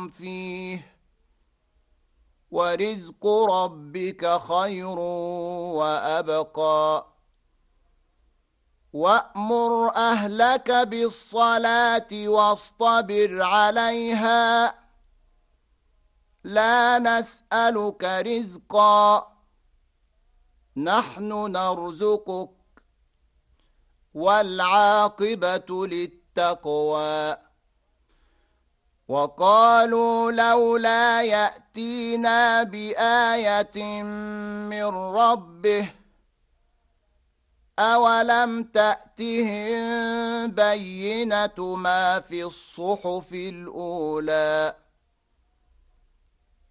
فيه ورزق ربك خير وأبقى وأمر أهلك بالصلاة واصطبر عليها لا نسألك رزقا نحن نرزقك والعاقبة للتقوى وقالوا لولا يأتينا بآية من ربه أولم تأتهم بينة ما في الصحف الأولى